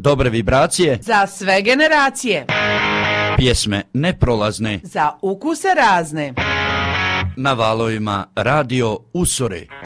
Dobre vibracije za sve generacije. Pjesme neprolazne za ukuse razne. Na valovima Radio Usore.